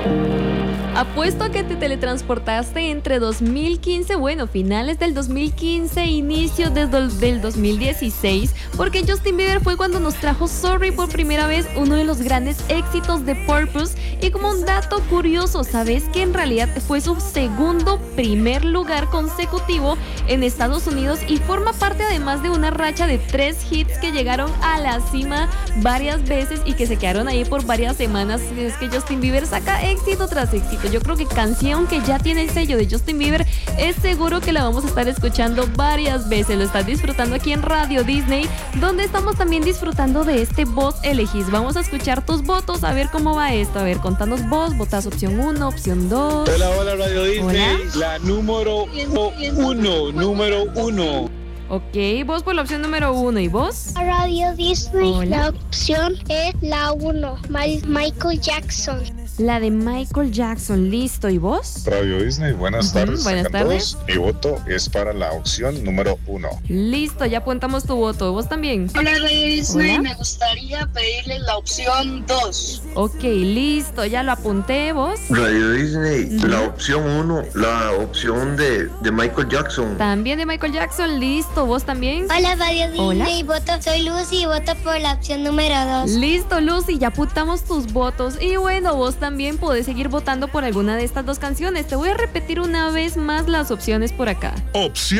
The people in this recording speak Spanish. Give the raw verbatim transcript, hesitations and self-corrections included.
Apuesto a que te teletransportaste entre dos mil quince, bueno, finales del dos mil quince, inicios desde del dos mil dieciséis, porque Justin Bieber fue cuando nos trajo Sorry por primera vez, uno de los grandes éxitos de Purpose. Y como un dato curioso, ¿sabes que en realidad fue su segundo primer lugar consecutivo en Estados Unidos y forma parte además de una racha de tres hits que llegaron a la cima varias veces y que se quedaron ahí por varias semanas? Es que Justin Bieber saca éxito tras éxito. Yo creo que canción que ya tiene el sello de Justin Bieber es seguro que la vamos a estar escuchando varias veces. Lo estás disfrutando aquí en Radio Disney, donde estamos también disfrutando de este Vos Elegís. Vamos a escuchar tus votos, a ver cómo va esto. A ver, contanos vos, votás opción uno, opción dos. Hola, hola Radio Disney, Hola. La número uno, número uno. Ok, vos por la opción número uno. ¿Y vos? Radio Disney, Hola. la opción es la uno, Michael Jackson. La de Michael Jackson, listo. ¿Y vos? Radio Disney, buenas Ujú, tardes. buenas tengan tardes. todos. Mi voto es para la opción número uno. Listo, ya apuntamos tu voto. ¿Vos también? Hola Radio Disney, Hola. me gustaría pedirles la opción dos. Ok, listo, ya lo apunté. ¿Vos? Radio Disney, Ujú. la opción uno, la opción de, de Michael Jackson. También de Michael Jackson, listo. ¿Vos también? Hola Radio Hola. Disney, voto, soy Lucy y voto por la opción número dos. Listo, Lucy, ya apuntamos tus votos. Y bueno, vos también podés seguir votando por alguna de estas dos canciones. Te voy a repetir una vez más las opciones por acá. Opción